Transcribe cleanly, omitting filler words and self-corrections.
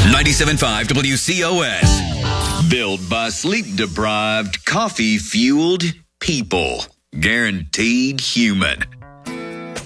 97.5 WCOS. Built by sleep-deprived, coffee-fueled people. Guaranteed human.